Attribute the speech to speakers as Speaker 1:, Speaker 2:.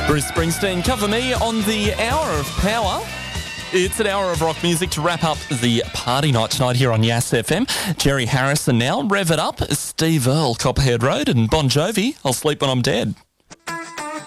Speaker 1: Bruce Springsteen, Cover Me on the Hour of Power. It's an hour of rock music to wrap up the party night tonight here on Yass FM. Jerry Harrison now, Rev It Up, Steve Earle, Copperhead Road, and Bon Jovi, I'll Sleep When I'm Dead.